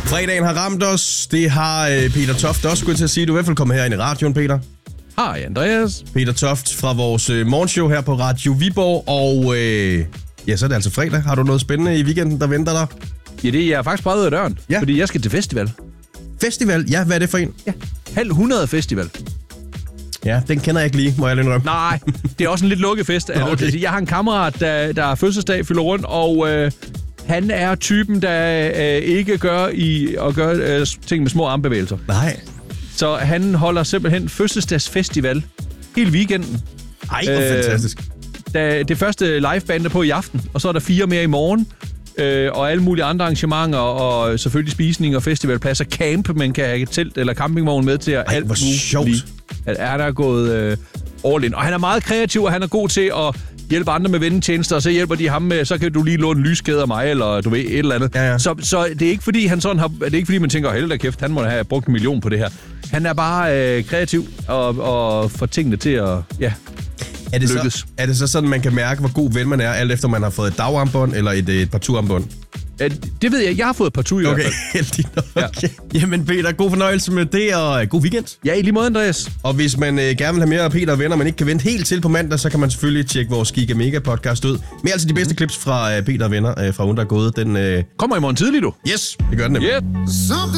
Fredagen har ramt os. Det har Peter Toft også skulle til at sige. Du er i hvert fald kommet herind i radioen, Peter. Hej, Andreas. Peter Toft fra vores morgenshow her på Radio Viborg. Og ja, så er det altså fredag. Har du noget spændende i weekenden, der venter dig? Ja, det er jeg faktisk bare ud af døren, fordi jeg skal til festival. Festival? Ja, hvad er det for en? Ja, 100 festival. Ja, den kender jeg ikke lige, må jeg indrømme. Nej, det er også en lidt lukket fest. Okay. Jeg har en kammerat, der er fødselsdag, fylder rundt, og han er typen, der ikke gør ting med små armbevægelser. Nej. Så han holder simpelthen fødselsdagsfestival hele weekenden. Ej, hvor fantastisk. Det første liveband er på i aften, og så er der 4 mere i morgen. Og alle mulige andre arrangementer, og selvfølgelig spisning og festivalpladser. Camp, man kan have et telt eller campingvogn med til. Ej, hvor sjovt. Er der gået all in. Og han er meget kreativ, og han er god til at hjælpe andre med vennetjenester, og så hjælper de ham med, så kan du lige låne en lyskæde af mig, eller du ved, et eller andet. Ja. Så det er ikke fordi, det er ikke fordi, man tænker, hold da kæft, han må have brugt 1 million på det her. Han er bare kreativ og får tingene til at lykkes. Er det så sådan, man kan mærke, hvor god ven man er, alt efter man har fået et dagarmbånd eller et parturarmbånd? Det ved jeg. Jeg har fået et partur i hvert fald. Heldig nok. Okay. Jamen Peter, god fornøjelse med det, og god weekend. Ja, i lige måde, Andreas. Og hvis man gerne vil have mere af Peter og venner, men ikke kan vente helt til på mandag, så kan man selvfølgelig tjekke vores Giga Mega podcast ud. Med altså de bedste clips fra Peter og venner fra ugen, der er gået. Den kommer i morgen tidlig, du. Yes, det gør den nemlig. Yeah.